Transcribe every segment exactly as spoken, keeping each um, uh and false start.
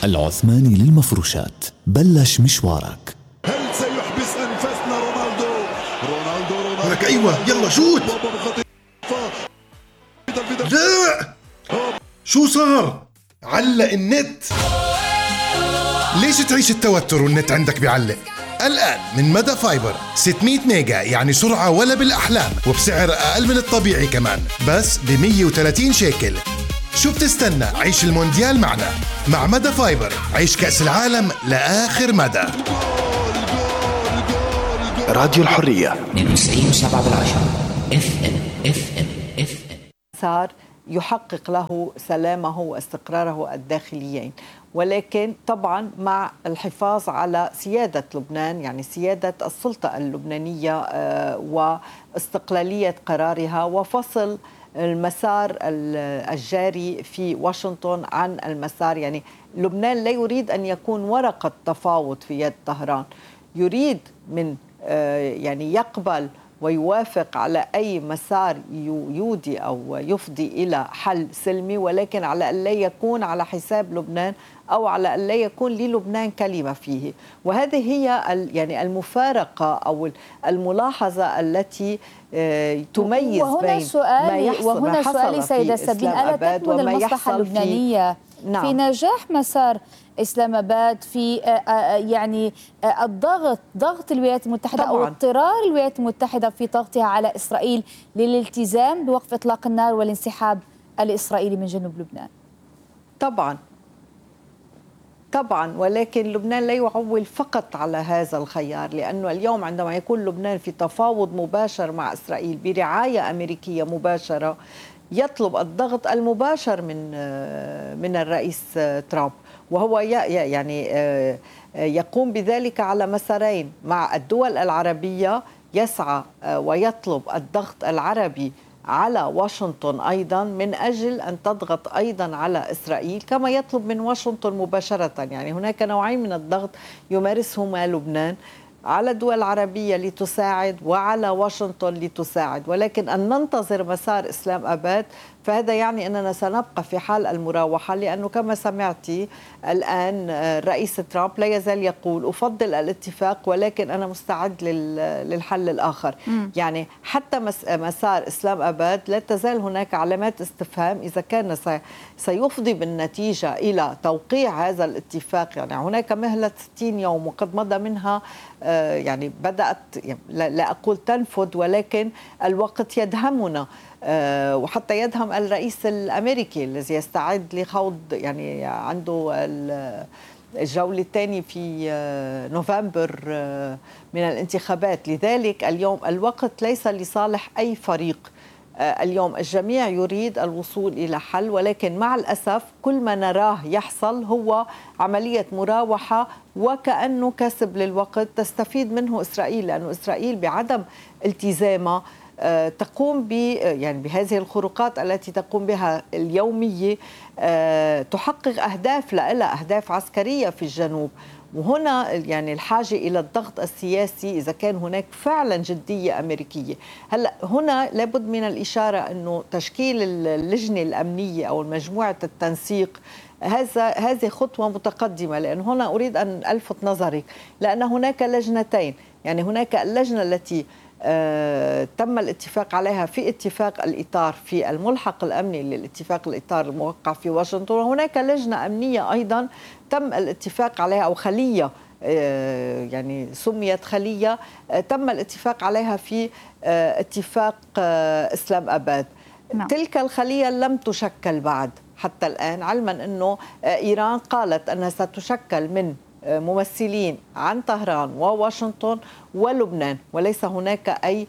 العثماني للمفروشات، بلش مشوارك. هل سيحبس أنفاسنا رونالدو؟ رونالدو رونالدو لك أيوة، يلا شوت. لا، شو صار؟ علق النت. ليش تعيش التوتر والنت عندك بيعلق؟ الآن من مدى فايبر ستمية ميجا، يعني سرعة ولا بالأحلام، وبسعر أقل من الطبيعي كمان، بس ب مية وثلاثين شيكل. شو بتستنى؟ عيش المونديال معنا. مع مدى فايبر عيش كأس العالم لآخر مدى. راديو الحرية اثنين وتسعين وسبعة بالعشرة اف ام اف ام اف ام. صار يحقق له سلامه واستقراره الداخليين، ولكن طبعا مع الحفاظ على سيادة لبنان، يعني سيادة السلطة اللبنانية واستقلالية قرارها، وفصل المسار الجاري في واشنطن عن المسار. يعني لبنان لا يريد أن يكون ورقة تفاوض في يد طهران، يريد من يعني يقبل ويوافق على أي مسار يودي أو يفضي إلى حل سلمي، ولكن على أن لا يكون على حساب لبنان أو على أن لا يكون للبنان كلمة فيه. وهذه هي يعني المفارقة أو الملاحظة التي تميز وهنا بين سؤالي ما يحصل وهنا ما سؤالي سيدة سابين، ألا تكمن المصلحة اللبنانية في, نعم. في نجاح مسار إسلام آباد في يعني الضغط ضغط الولايات المتحدة طبعاً. أو اضطرار الولايات المتحدة في ضغطها على إسرائيل للالتزام بوقف إطلاق النار والانسحاب الإسرائيلي من جنوب لبنان؟ طبعاً طبعا، ولكن لبنان لا يعول فقط على هذا الخيار، لأنه اليوم عندما يكون لبنان في تفاوض مباشر مع إسرائيل برعاية أمريكية مباشرة، يطلب الضغط المباشر من من الرئيس ترامب، وهو يعني يقوم بذلك على مسارين. مع الدول العربية يسعى ويطلب الضغط العربي على واشنطن أيضا من أجل أن تضغط أيضا على إسرائيل، كما يطلب من واشنطن مباشرة. يعني هناك نوعين من الضغط يمارسهما لبنان، على الدول العربية لتساعد وعلى واشنطن لتساعد. ولكن أن ننتظر مسار إسلام آباد فهذا يعني أننا سنبقى في حال المراوحة، لأنه كما سمعتي الآن الرئيس ترامب لا يزال يقول أفضل الاتفاق ولكن أنا مستعد للحل الآخر. م. يعني حتى مسار إسلام آباد لا تزال هناك علامات استفهام إذا كان سيفضي بالنتيجة إلى توقيع هذا الاتفاق. يعني هناك مهلة ستين يوم وقد مضى منها، يعني بدأت لا أقول تنفذ ولكن الوقت يدهمنا، وحتى يدهم الرئيس الأمريكي الذي يستعد لخوض يعني عنده الجولة الثانية في نوفمبر من الانتخابات. لذلك اليوم الوقت ليس لصالح أي فريق. اليوم الجميع يريد الوصول إلى حل، ولكن مع الأسف كل ما نراه يحصل هو عملية مراوحة وكأنه كسب للوقت تستفيد منه إسرائيل، لأنه إسرائيل بعدم التزامها تقوم ب يعني بهذه الخروقات التي تقوم بها اليومية، تحقق أهداف لها أهداف عسكرية في الجنوب. وهنا يعني الحاجة إلى الضغط السياسي إذا كان هناك فعلا جدية أمريكية. هلا هنا لابد من الإشارة أنه تشكيل اللجنة الأمنية أو مجموعة التنسيق هذا هذه خطوة متقدمة، لأن هنا أريد أن ألفت نظرك لأن هناك لجنتين. يعني هناك اللجنة التي آه تم الاتفاق عليها في اتفاق الإطار في الملحق الأمني للاتفاق الإطار الموقع في واشنطن، وهناك لجنة أمنية أيضا تم الاتفاق عليها أو خلية آه يعني سميت خلية آه تم الاتفاق عليها في آه اتفاق آه إسلام آباد. نعم. تلك الخلية لم تشكل بعد حتى الآن، علما أنه آه إيران قالت أنها ستشكل من ممثلين عن طهران وواشنطن ولبنان، وليس هناك أي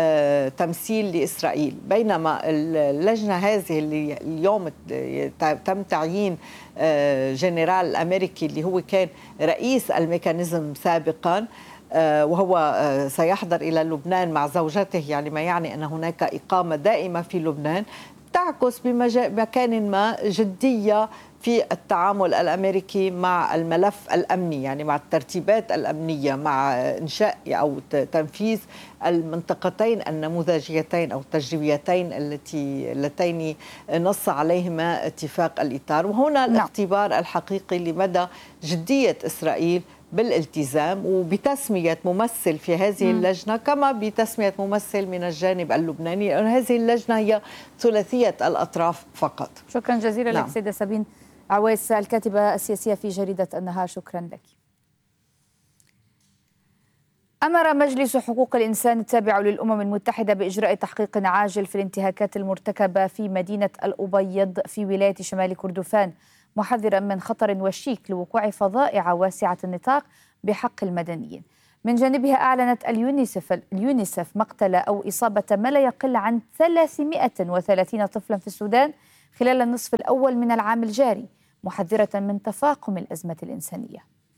تمثيل لإسرائيل. بينما اللجنة هذه اللي اليوم تم تعيين جنرال الأمريكي اللي هو كان رئيس الميكانيزم سابقا، وهو سيحضر إلى لبنان مع زوجته، يعني ما يعني أن هناك إقامة دائمة في لبنان، تعكس بمكان ما جدية في التعامل الأمريكي مع الملف الأمني، يعني مع الترتيبات الأمنية، مع إنشاء أو تنفيذ المنطقتين النموذجيتين أو التجريبيتين التي اللتين نص عليهما اتفاق الإطار. وهنا الاختبار الحقيقي لمدى جدية إسرائيل بالالتزام وبتسمية ممثل في هذه اللجنة، كما بتسمية ممثل من الجانب اللبناني، لأن هذه اللجنة هي ثلاثية الأطراف فقط. شكرا جزيلا نعم. لك سيدة سابين عويس الكاتبة السياسية في جريدة النهار، شكرا لك. أمر مجلس حقوق الإنسان التابع للأمم المتحدة بإجراء تحقيق عاجل في الانتهاكات المرتكبة في مدينة الأبيض في ولاية شمال كردفان، محذرا من خطر وشيك لوقوع فظائع واسعة النطاق بحق المدنيين. من جانبها أعلنت اليونيسف, اليونيسف مقتل أو إصابة ما لا يقل عن ثلاثمائة وثلاثين طفلا في السودان خلال النصف الأول من العام الجاري، محذرة من تفاقم الأزمة الإنسانية.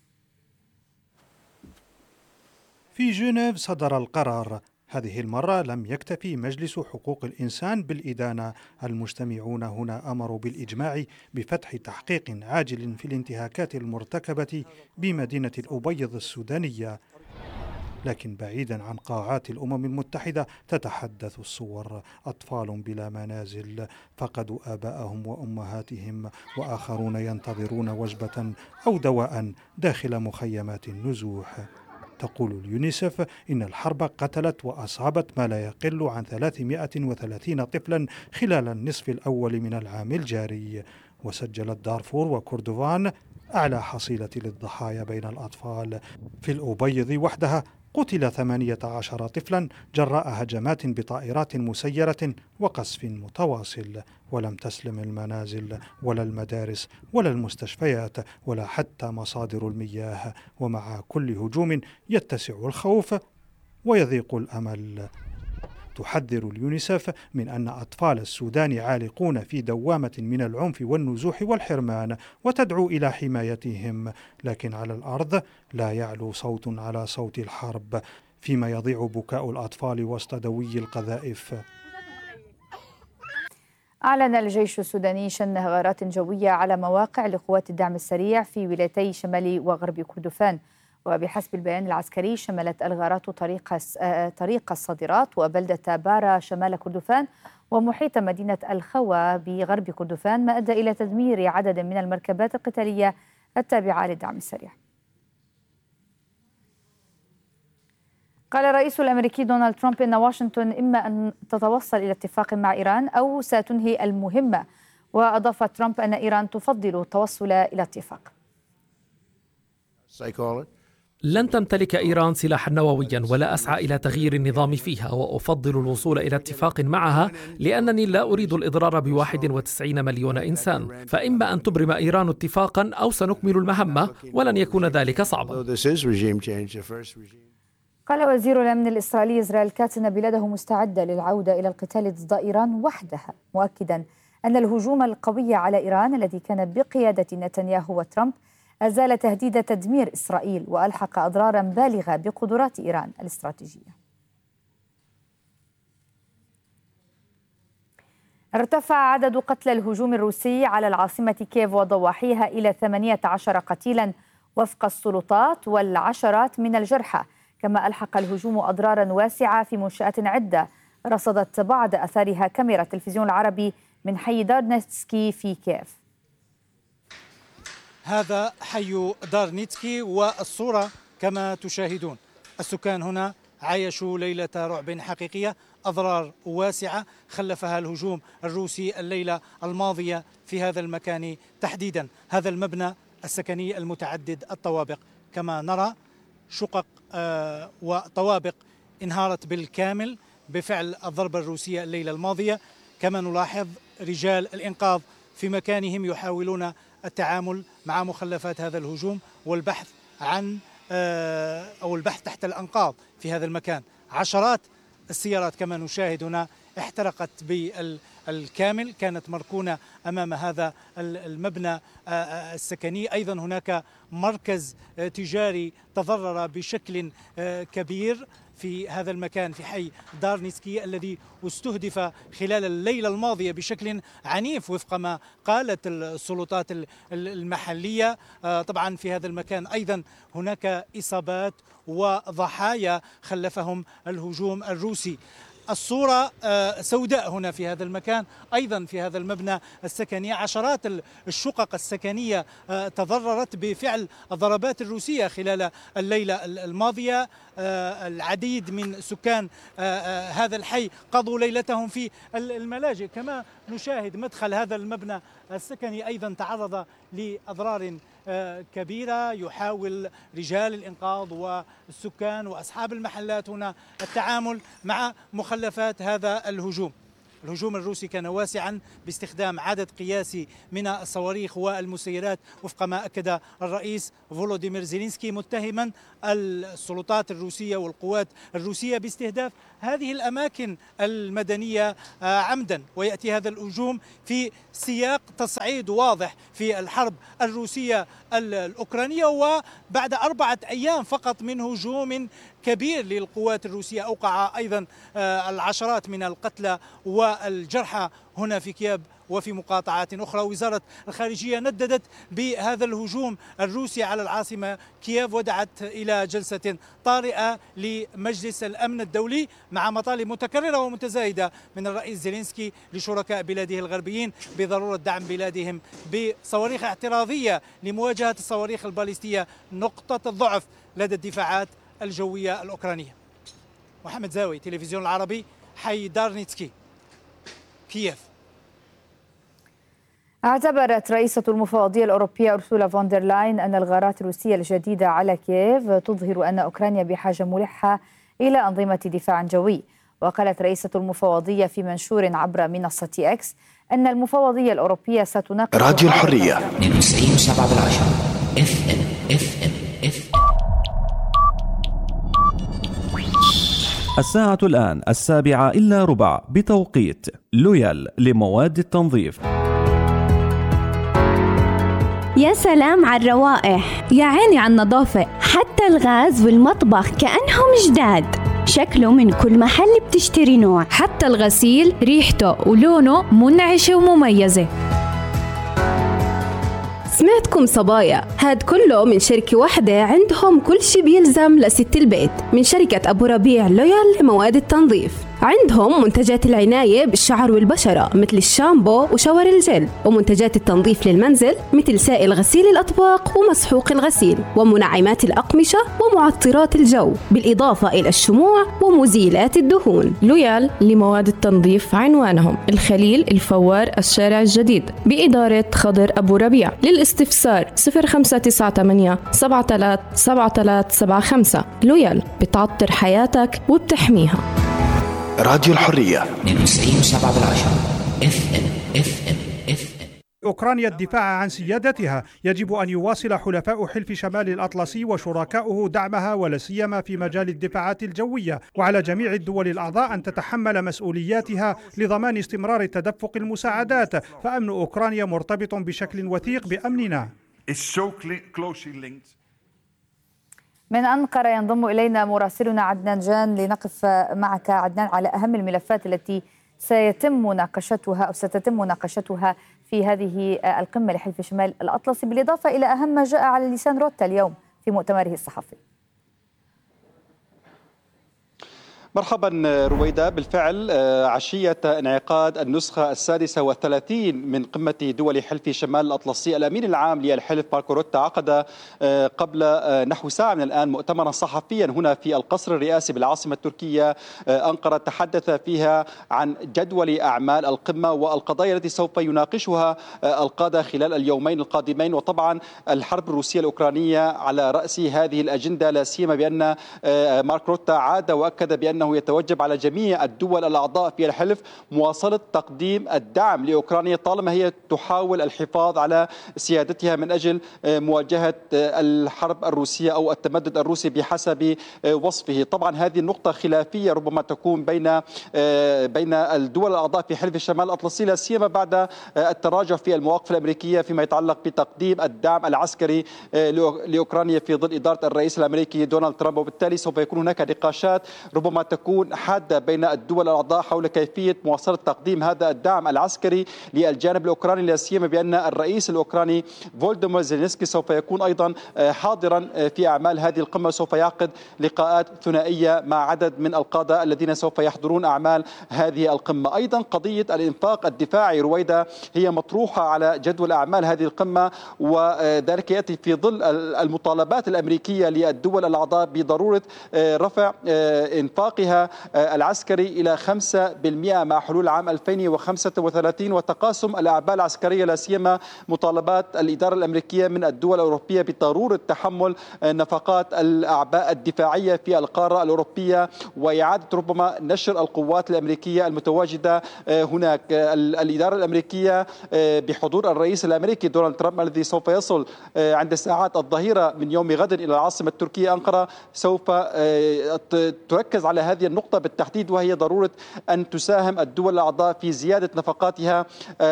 في جنيف صدر القرار. هذه المرة لم يكتفي مجلس حقوق الإنسان بالإدانة، المجتمعون هنا أمروا بالإجماع بفتح تحقيق عاجل في الانتهاكات المرتكبة بمدينة الأبيض السودانية. لكن بعيدا عن قاعات الأمم المتحدة تتحدث الصور: أطفال بلا منازل فقدوا آباءهم وأمهاتهم، وآخرون ينتظرون وجبة أو دواء داخل مخيمات النزوح. تقول اليونيسف إن الحرب قتلت وأصابت ما لا يقل عن ثلاثمائة وثلاثين طفلا خلال النصف الأول من العام الجاري، وسجلت دارفور وكردفان أعلى حصيلة للضحايا بين الأطفال. في الأبيض وحدها قتل ثمانية عشر طفلا جراء هجمات بطائرات مسيرة وقصف متواصل، ولم تسلم المنازل ولا المدارس ولا المستشفيات ولا حتى مصادر المياه، ومع كل هجوم يتسع الخوف ويضيق الأمل. تحذر اليونيسف من أن أطفال السودان عالقون في دوامة من العنف والنزوح والحرمان، وتدعو إلى حمايتهم، لكن على الأرض لا يعلو صوت على صوت الحرب، فيما يضيع بكاء الأطفال وسط دوي القذائف. أعلن الجيش السوداني شن غارات جوية على مواقع لقوات الدعم السريع في ولايتي شمال وغرب كردفان، وبحسب البيان العسكري شملت الغارات طريق طريق الصادرات وبلدة بارا شمال كردفان ومحيط مدينة الخوى بغرب كردفان، ما أدى إلى تدمير عدد من المركبات القتالية التابعة للدعم السريع. قال الرئيس الأمريكي دونالد ترامب إن واشنطن إما أن تتوصل إلى اتفاق مع إيران أو ستنهي المهمة، وأضاف ترامب أن إيران تفضل التوصل إلى اتفاق. لن تمتلك إيران سلاحا نوويا ولا أسعى إلى تغيير النظام فيها، وأفضل الوصول إلى اتفاق معها لأنني لا أريد الإضرار بواحد وتسعين مليون إنسان، فإما أن تبرم إيران اتفاقا أو سنكمل المهمة، ولن يكون ذلك صعبا. قال وزير الأمن الإسرائيلي إسرائيل كاتس أن بلاده مستعدة للعودة إلى القتال ضد إيران وحدها، مؤكدا أن الهجوم القوي على إيران الذي كان بقيادة نتنياهو وترامب أزال تهديد تدمير إسرائيل وألحق أضرارا بالغة بقدرات إيران الاستراتيجية. ارتفع عدد قتلى الهجوم الروسي على العاصمة كييف وضواحيها إلى ثمانية عشر قتيلا وفق السلطات، والعشرات من الجرحى، كما ألحق الهجوم أضرارا واسعة في منشآت عدة رصدت بعض أثارها كاميرا التلفزيون العربي من حي دارنيتسكي في كييف. هذا حي دارنيتسكي، والصورة كما تشاهدون. السكان هنا عايشوا ليلة رعب حقيقية، أضرار واسعة خلفها الهجوم الروسي الليلة الماضية في هذا المكان تحديدا، هذا المبنى السكني المتعدد الطوابق. كما نرى شقق آه وطوابق انهارت بالكامل بفعل الضربة الروسية الليلة الماضية. كما نلاحظ رجال الإنقاذ في مكانهم يحاولون التعامل مع مخلفات هذا الهجوم والبحث عن آه أو البحث تحت الأنقاض في هذا المكان. عشرات السيارات كما نشاهد هنا احترقت بالكامل، كانت مركونة أمام هذا المبنى السكني. أيضا هناك مركز تجاري تضرر بشكل كبير، في هذا المكان في حي دارنيتسكي الذي استهدف خلال الليلة الماضية بشكل عنيف وفق ما قالت السلطات المحلية. طبعا في هذا المكان أيضا هناك إصابات وضحايا خلفهم الهجوم الروسي. الصورة سوداء هنا في هذا المكان، أيضا في هذا المبنى السكني عشرات الشقق السكنية تضررت بفعل الضربات الروسية خلال الليلة الماضية. العديد من سكان هذا الحي قضوا ليلتهم في الملاجئ. كما نشاهد مدخل هذا المبنى السكني أيضا تعرض لأضرار كبيرة. يحاول رجال الإنقاذ والسكان وأصحاب المحلات هنا التعامل مع مخلفات هذا الهجوم. الهجوم الروسي كان واسعا باستخدام عدد قياسي من الصواريخ والمسيرات وفق ما أكد الرئيس فولوديمير زيلينسكي، متهما السلطات الروسية والقوات الروسية باستهداف هذه الأماكن المدنية عمدا. ويأتي هذا الهجوم في سياق تصعيد واضح في الحرب الروسية الأوكرانية، وبعد أربعة أيام فقط من هجوم كبير للقوات الروسية أوقع أيضا العشرات من القتلى والجرحى هنا في كييف وفي مقاطعات أخرى. وزارة الخارجية نددت بهذا الهجوم الروسي على العاصمة كييف ودعت إلى جلسة طارئة لمجلس الأمن الدولي مع مطالب متكررة ومتزايدة من الرئيس زيلينسكي لشركاء بلاده الغربيين بضرورة دعم بلادهم بصواريخ اعتراضية لمواجهة الصواريخ الباليستية نقطة الضعف لدى الدفاعات الجوية الأوكرانية. محمد زاوي، تلفزيون العربي، حي دارنيتسكي، كييف. اعتبرت رئيسة المفوضية الأوروبية أرسولا فون دير لاين أن الغارات الروسية الجديدة على كييف تظهر أن أوكرانيا بحاجة ملحة إلى أنظمة دفاع جوي. وقالت رئيسة المفوضية في منشور عبر منصة إكس أن المفوضية الأوروبية ستناقش راديو الحرية اثنين وتسعين وسبعة بالعشرة اف ام اف ام اف الساعة الآن السابعة إلا ربع بتوقيت لويال لمواد التنظيف. يا سلام على الروائح، يا عيني على النظافة، حتى الغاز والمطبخ كأنهم جداد. شكله من كل محل بتشتري نوع، حتى الغسيل ريحته ولونه منعشة ومميزة. سمعتكم صبايا، هاد كله من شركة واحدة عندهم كل شي بيلزم لست البيت، من شركة أبو ربيع لويال لمواد التنظيف. عندهم منتجات العناية بالشعر والبشرة مثل الشامبو وشاور الجل، ومنتجات التنظيف للمنزل مثل سائل غسيل الأطباق ومسحوق الغسيل، ومنعمات الأقمشة ومعطرات الجو، بالإضافة إلى الشموع ومزيلات الدهون. لويال لمواد التنظيف عنوانهم الخليل الفوار الشارع الجديد بإدارة خضر أبو ربيع. للاستفسار صفر خمسة تسعة ثمانية سبعة ثلاثة سبعة ثلاثة سبعة خمسة. لويال بتعطر حياتك وبتحميها. راديو الحرية اثنين وتسعين وسبعة بالعشرة اف ام اف ام اف ام. أوكرانيا الدفاع عن سيادتها. يجب أن يواصل حلفاء حلف شمال الأطلسي وشركاؤه دعمها ولا سيما في مجال الدفاعات الجوية، وعلى جميع الدول الأعضاء أن تتحمل مسؤولياتها لضمان استمرار تدفق المساعدات، فأمن أوكرانيا مرتبط بشكل وثيق بأمننا. من أنقرة ينضم إلينا مراسلنا عدنان جان لنقف معك عدنان على أهم الملفات التي سيتم مناقشتها أو ستتم مناقشتها في هذه القمة لحلف شمال الأطلسي، بالإضافة إلى أهم ما جاء على لسان روتا اليوم في مؤتمره الصحفي. مرحبا رويدة، بالفعل عشية انعقاد النسخة السادسة والثلاثين من قمة دول حلف شمال الأطلسي، الأمين العام للحلف ماركو روتا عقد قبل نحو ساعة من الآن مؤتمرا صحفيا هنا في القصر الرئاسي بالعاصمة التركية أنقرة، تحدث فيها عن جدول أعمال القمة والقضايا التي سوف يناقشها القادة خلال اليومين القادمين، وطبعا الحرب الروسية الأوكرانية على رأس هذه الأجندة، لا سيما بأن ماركو روتا عاد وأكد بأنه بأنه يتوجب على جميع الدول الأعضاء في الحلف مواصلة تقديم الدعم لأوكرانيا طالما هي تحاول الحفاظ على سيادتها من أجل مواجهة الحرب الروسية أو التمدد الروسي بحسب وصفه. طبعا هذه النقطة خلافية ربما تكون بين بين الدول الأعضاء في حلف الشمال الأطلسي، لا سيما بعد التراجع في المواقف الأمريكية فيما يتعلق بتقديم الدعم العسكري لأوكرانيا في ظل إدارة الرئيس الأمريكي دونالد ترامب. وبالتالي سوف يكون هناك نقاشات ربما تكون حادة بين الدول الأعضاء حول كيفية مواصلة تقديم هذا الدعم العسكري للجانب الأوكراني، لا سيما بأن الرئيس الأوكراني فولوديمير زيلينسكي سوف يكون أيضا حاضرا في أعمال هذه القمة، سوف يعقد لقاءات ثنائية مع عدد من القادة الذين سوف يحضرون أعمال هذه القمة. أيضا قضية الإنفاق الدفاعي رويدا هي مطروحة على جدول أعمال هذه القمة، وذلك يأتي في ظل المطالبات الأمريكية للدول الأعضاء بضرورة رفع إنفاقها العسكري إلى خمسة بالمئة مع حلول عام ألفين وخمسة وثلاثين، وتقاسم الأعباء العسكرية لا سيما مطالبات الإدارة الأمريكية من الدول الأوروبية بضرورة تحمل نفقات الأعباء الدفاعية في القارة الأوروبية وإعادة ربما نشر القوات الأمريكية المتواجدة هناك. الإدارة الأمريكية بحضور الرئيس الأمريكي دونالد ترامب الذي سوف يصل عند ساعات الظهيرة من يوم غد إلى العاصمة التركية أنقرة سوف تركز على هذه النقطة بالتحديد، وهي ضرورة أن تساهم الدول الأعضاء في زيادة نفقاتها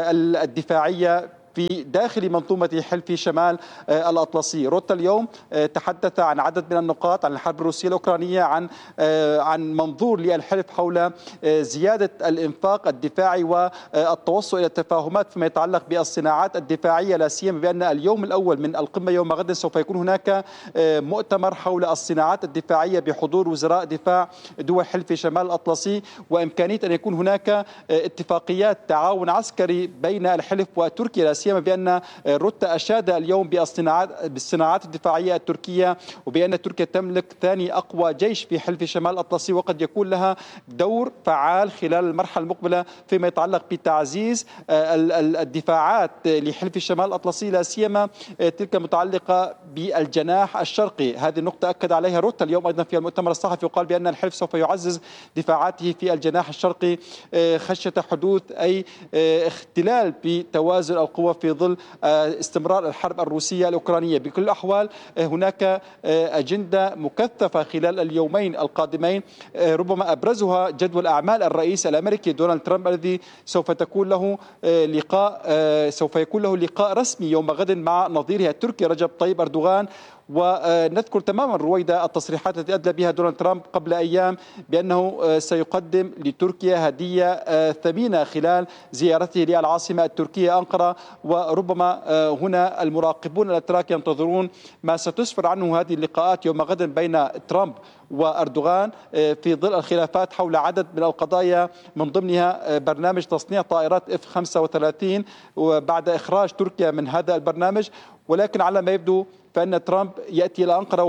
الدفاعية في داخل منظومة حلف شمال الأطلسي. روتا اليوم تحدث عن عدد من النقاط، عن الحرب الروسية الأوكرانية، عن عن منظور للحلف حول زيادة الإنفاق الدفاعي والتوصل إلى التفاهمات فيما يتعلق بالصناعات الدفاعية، لا سيما بأن اليوم الأول من القمة يوم غد سوف يكون هناك مؤتمر حول الصناعات الدفاعية بحضور وزراء دفاع دول حلف شمال الأطلسي، وإمكانية أن يكون هناك اتفاقيات تعاون عسكري بين الحلف وتركيا، لا سيما بأن روتا أشاد اليوم بالصناعات بالصناعات الدفاعية التركية، وبأن تركيا تملك ثاني أقوى جيش في حلف شمال الأطلسي، وقد يكون لها دور فعال خلال المرحلة المقبلة فيما يتعلق بتعزيز الدفاعات لحلف شمال الأطلسي، لا سيما تلك المتعلقة بالجناح الشرقي. هذه النقطة أكد عليها روتا اليوم أيضا في المؤتمر الصحفي، وقال بأن الحلف سوف يعزز دفاعاته في الجناح الشرقي خشية حدوث أي اختلال بتوازن القوى في ظل استمرار الحرب الروسية الأوكرانية. بكل الأحوال هناك أجندة مكثفة خلال اليومين القادمين، ربما أبرزها جدول أعمال الرئيس الأمريكي دونالد ترامب الذي سوف تكون له لقاء سوف يكون له لقاء رسمي يوم غد مع نظيره التركي رجب طيب أردوغان. ونذكر تماما رويدا التصريحات التي أدلى بها دونالد ترامب قبل أيام بأنه سيقدم لتركيا هدية ثمينة خلال زيارته للعاصمة التركية أنقرة، وربما هنا المراقبون الأتراك ينتظرون ما ستسفر عنه هذه اللقاءات يوم غد بين ترامب وأردوغان في ظل الخلافات حول عدد من القضايا من ضمنها برنامج تصنيع طائرات إف خمسة وثلاثين وبعد إخراج تركيا من هذا البرنامج. ولكن على ما يبدو فإن ترامب يأتي إلى أنقرة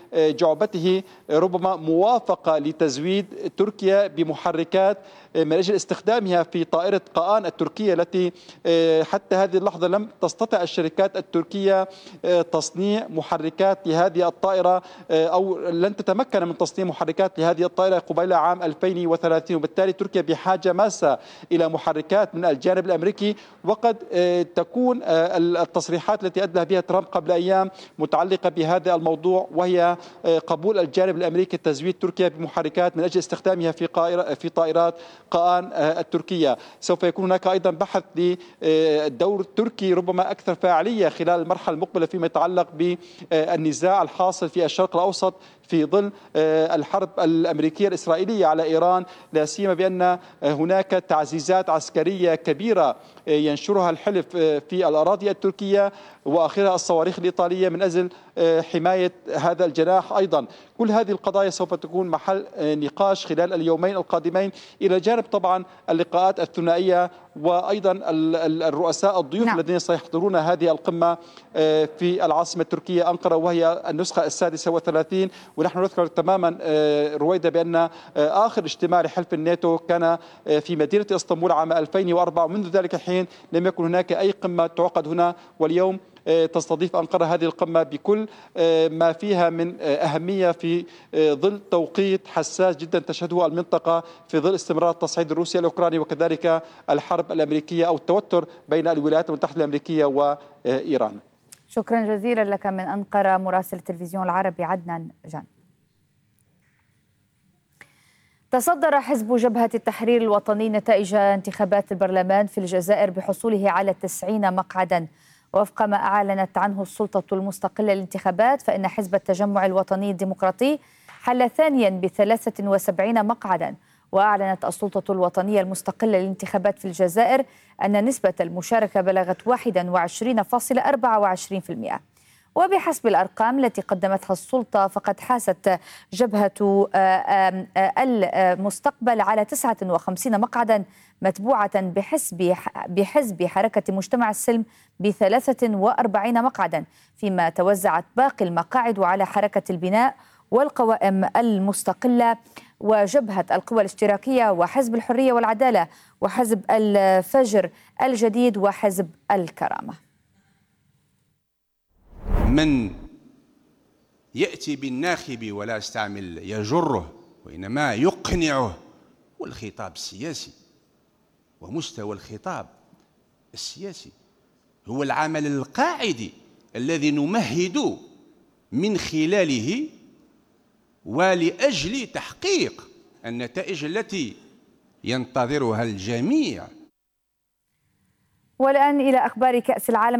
وبجعبته ربما موافقة لتزويد تركيا بمحركات من أجل استخدامها في طائرة قآن التركية التي حتى هذه اللحظة لم تستطع الشركات التركية تصنيع محركات لهذه الطائرة أو لن تتمكن من تصنيع محركات لهذه الطائرة قبيل عام ألفين وثلاثين، وبالتالي تركيا بحاجة ماسة إلى محركات من الجانب الأمريكي. وقد تكون التصريحات التي أدلى بها ترامب قبل أيام متعلقة بهذا الموضوع، وهي قبول الجانب الأمريكي تزويد تركيا بمحركات من أجل استخدامها في في طائرات قآن التركية. سوف يكون هناك أيضا بحث لدور تركي ربما أكثر فاعلية خلال المرحلة المقبلة فيما يتعلق بالنزاع الحاصل في الشرق الأوسط في ظل الحرب الأمريكية الإسرائيلية على إيران، لا سيما بأن هناك تعزيزات عسكرية كبيرة ينشرها الحلف في الأراضي التركية وآخرها الصواريخ الإيطالية من أجل حماية هذا الجناح. أيضا كل هذه القضايا سوف تكون محل نقاش خلال اليومين القادمين، إلى جانب طبعا اللقاءات الثنائية وأيضا الرؤساء الضيوف نعم. الذين سيحضرون هذه القمة في العاصمة التركية أنقرة، وهي النسخة السادسة والثلاثين. ونحن نذكر تماما رويدة بأن آخر اجتماع لحلف الناتو كان في مدينة اسطنبول عام ألفين وأربعة، ومنذ ذلك الحين لم يكن هناك أي قمة تعقد هنا، واليوم تستضيف أنقرة هذه القمة بكل ما فيها من أهمية في ظل توقيت حساس جدا تشهده المنطقة في ظل استمرار التصعيد الروسي الأوكراني، وكذلك الحرب الأمريكية أو التوتر بين الولايات المتحدة الأمريكية وإيران. شكرا جزيلا لك من أنقرة مراسل التلفزيون العربي عدنان جان. تصدر حزب جبهة التحرير الوطني نتائج انتخابات البرلمان في الجزائر بحصوله على تسعين مقعدا. وفق ما أعلنت عنه السلطة المستقلة للانتخابات، فإن حزب التجمع الوطني الديمقراطي حل ثانيا بثلاثة وسبعين مقعدا. وأعلنت السلطة الوطنية المستقلة للانتخابات في الجزائر أن نسبة المشاركة بلغت واحد وعشرين فاصلة أربعة وعشرين بالمئة. وبحسب الأرقام التي قدمتها السلطة، فقد حازت جبهة المستقبل على تسعة وخمسين مقعدا، متبوعة بحزب بحزب حركة مجتمع السلم بثلاثة وأربعين مقعدا، فيما توزعت باقي المقاعد على حركة البناء والقوائم المستقلة وجبهة القوى الاشتراكية وحزب الحرية والعدالة وحزب الفجر الجديد وحزب الكرامة. من يأتي بالناخب ولا استعمل يجره وإنما يقنعه، والخطاب السياسي ومستوى الخطاب السياسي هو العمل القاعدي الذي نمهد من خلاله ولأجل تحقيق النتائج التي ينتظرها الجميع. والآن إلى أخبار كأس العالم.